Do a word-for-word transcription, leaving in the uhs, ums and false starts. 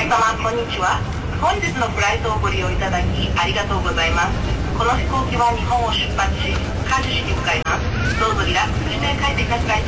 客様、こんにちは。本日のフライトをご利用いただきありがとうございます。この飛行機は日本を出発し、カージュ市に向かいます。どうぞリラックスして帰ってください。